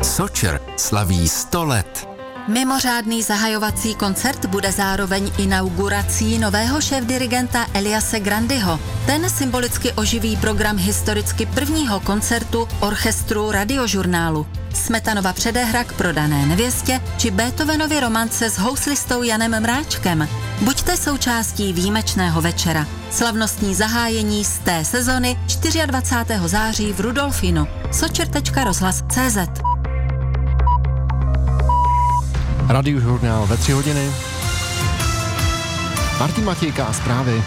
Sočer slaví 100 let. Mimořádný zahajovací koncert bude zároveň inaugurací nového šéfdirigenta Eliase Grandyho. Ten symbolicky oživí program historicky prvního koncertu orchestru Radiožurnálu. Smetanova předehra k Prodané nevěstě či Beethovenovy romance s houslistou Janem Mráčkem. Buďte součástí výjimečného večera. Slavnostní zahájení z té sezony 24. září v Rudolfínu. sočer.rozhlas.cz. Radiožurnál ve 3 hodiny. Martin Matějka a zprávy.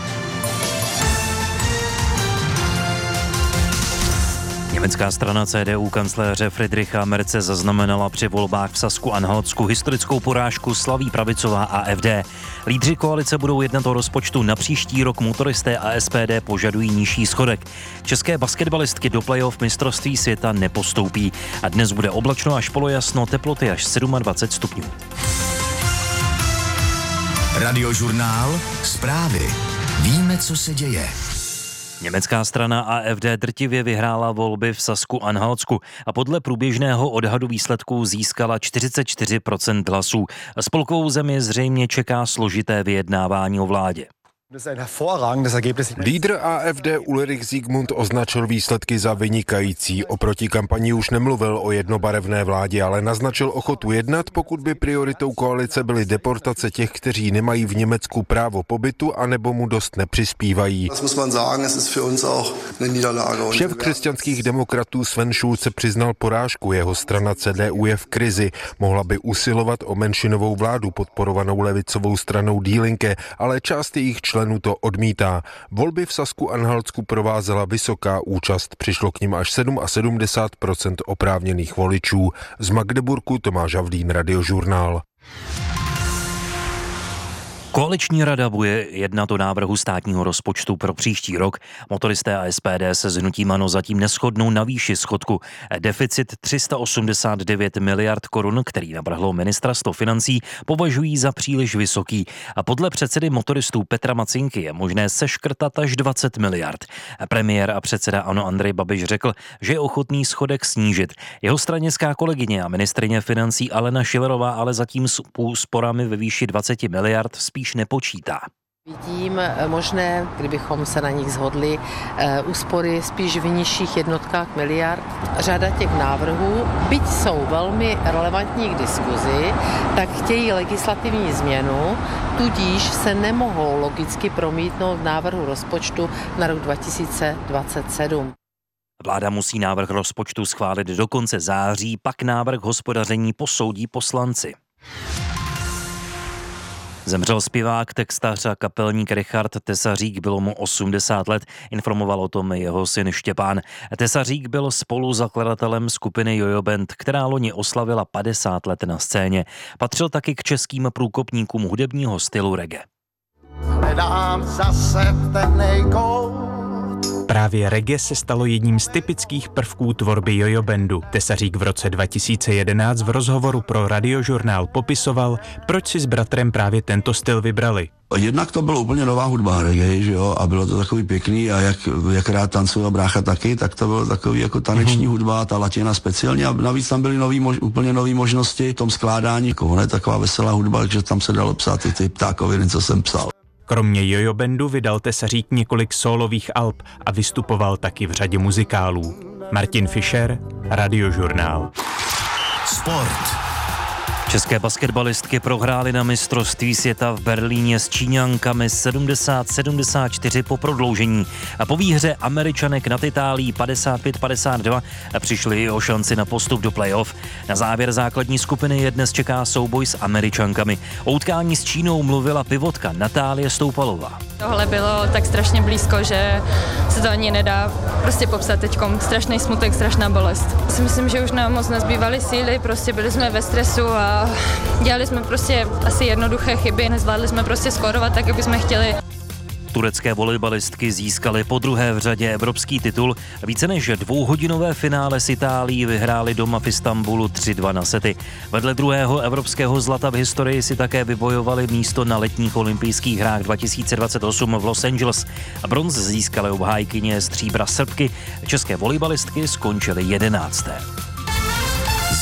Německá strana CDU kancléře Friedricha Merze zaznamenala při volbách v Sasku-Anhaltsku historickou porážku, slaví pravicová AfD. Lídři koalice budou jednat o rozpočtu na příští rok, motoristé a SPD požadují nižší schodek. České basketbalistky do playoff mistrovství světa nepostoupí a dnes bude oblačno až polojasno, teploty až 27 stupňů. Radiožurnál, zprávy. Víme, co se děje. Německá strana AfD drtivě vyhrála volby v Sasku-Anhaltsku a podle průběžného odhadu výsledků získala 44% hlasů. Spolkovou zemi zřejmě čeká složité vyjednávání o vládě. Lídr AfD Ulrich Siegmund označil výsledky za vynikající. Oproti kampani už nemluvil o jednobarevné vládě, ale naznačil ochotu jednat, pokud by prioritou koalice byly deportace těch, kteří nemají v Německu právo pobytu anebo mu dost nepřispívají. Šéf křesťanských demokratů Sven Schulze přiznal porážku. Jeho strana CDU je v krizi. Mohla by usilovat o menšinovou vládu podporovanou levicovou stranou Die Linke, ale část jejich členů to odmítá. Volby v Sasku-Anhaltsku provázela vysoká účast. Přišlo k nim až 77% oprávněných voličů. Z Magdeburku Tomáš Havlín, Radiožurnál. Koaliční rada bude jednat o návrhu státního rozpočtu pro příští rok. Motoristé a SPD se s hnutím ANO zatím neshodnou na výši schodku. Deficit 389 miliard korun, který navrhlo Ministerstvo financí, považují za příliš vysoký. A podle předsedy motoristů Petra Macinky je možné seškrtat až 20 miliard. Premiér a předseda ANO Andrej Babiš řekl, že je ochotný schodek snížit. Jeho stranická kolegyně a ministryně financí Alena Schillerová ale zatím s úsporami ve výši 20 miliard spíš nepočítá. Vidím možné, kdybychom se na nich shodli, úspory spíš v nižších jednotkách miliard. Řada těch návrhů, byť jsou velmi relevantní k diskuzi, tak chtějí legislativní změnu, tudíž se nemohou logicky promítnout v návrhu rozpočtu na rok 2027. Vláda musí návrh rozpočtu schválit do konce září, pak návrh hospodaření posoudí poslanci. Zemřel zpěvák, textař a kapelník Richard Tesařík, bylo mu 80 let, informoval o tom jeho syn Štěpán. Tesařík byl spoluzakladatelem skupiny Jojo Band, která loni oslavila 50 let na scéně. Patřil taky k českým průkopníkům hudebního stylu reggae. Hledám zase temnej kout. Právě reggae se stalo jedním z typických prvků tvorby Jojo Bandu. Tesařík v roce 2011 v rozhovoru pro Radiožurnál popisoval, proč si s bratrem právě tento styl vybrali. Jednak to byla úplně nová hudba reggae, že jo, a bylo to takový pěkný a jak rád tancoval brácha taky, tak to bylo takový jako taneční hudba, ta latina speciálně a navíc tam byly úplně nový možnosti v tom skládání. Ono je taková veselá hudba, takže tam se dalo psát i ty ptákoviny, co jsem psal. Kromě Jojo Bandu vydal Tesařík několik sólových alb a vystupoval taky v řadě muzikálů. Martin Fischer, Radiožurnál. Sport. České basketbalistky prohrály na mistrovství světa v Berlíně s Číňankami 70-74 po prodloužení. A po výhře Američanek nad Itálií 55-52 přišli o šanci na postup do playoff. Na závěr základní skupiny je dnes čeká souboj s Američankami. O utkání s Čínou mluvila pivotka Natálie Stoupalová. Tohle bylo tak strašně blízko, že se to ani nedá prostě popsat teďkom. Strašný smutek, strašná bolest. Si myslím, že už nám moc nezbývaly síly, prostě byli jsme ve stresu a dělali jsme prostě asi jednoduché chyby, nezvládli jsme prostě skórovat tak, jak bychom chtěli. Turecké volejbalistky získaly podruhé v řadě evropský titul. Více než dvouhodinové finále s Itálií vyhráli doma v Istanbulu 3-2 na sety. Vedle druhého evropského zlata v historii si také vybojovali místo na letních olympijských hrách 2028 v Los Angeles. A bronz získaly obhájkyně stříbra Srbky. České volejbalistky skončily 11.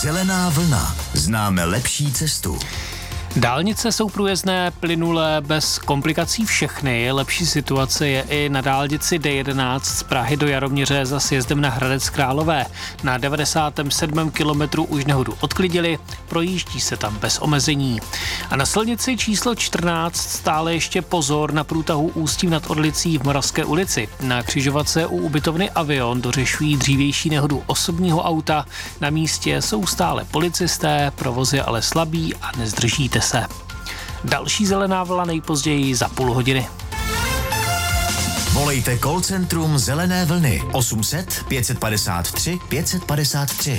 Zelená vlna. Známe lepší cestu. Dálnice jsou průjezdné, plynulé, bez komplikací všechny. Lepší situace je i na dálnici D11 z Prahy do Jaroměře za sjezdem na Hradec Králové. Na 97. kilometru už nehodu odklidili, projíždí se tam bez omezení. A na silnici číslo 14 stále ještě pozor na průtahu Ústí nad Orlicí v Moravské ulici. Na křižovatce u ubytovny Avion dořešují dřívější nehodu osobního auta. Na místě jsou stále policisté, provoz je ale slabý a nezdržíte se. Další zelená vlna nejpozději za půl hodiny. Volejte call centrum Zelené vlny 800 553 553.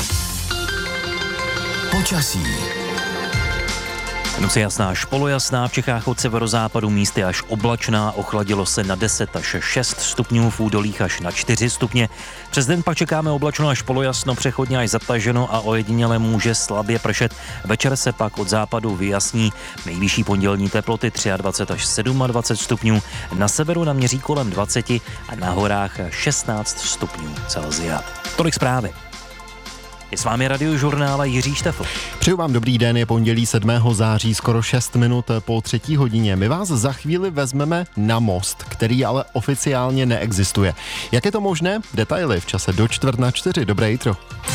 Počasí. Noc je jasná až polojasná, v Čechách od severozápadu místy až oblačná, ochladilo se na 10 až 6 stupňů, v údolích až na 4 stupně. Přes den pak čekáme oblačno až polojasno, přechodně až zataženo a ojediněle může slabě pršet. Večer se pak od západu vyjasní, nejvyšší pondělní teploty 23 až 27 stupňů, na severu naměří kolem 20 a na horách 16 stupňů Celsia. Tolik zprávy. Je s vámi Radiožurnál Jiří Štefl. Přeju vám dobrý den, je pondělí 7. září, skoro 6 minut po 3. hodině. My vás za chvíli vezmeme na most, který ale oficiálně neexistuje. Jak je to možné? Detaily v čase do 3:45. Dobré jitro.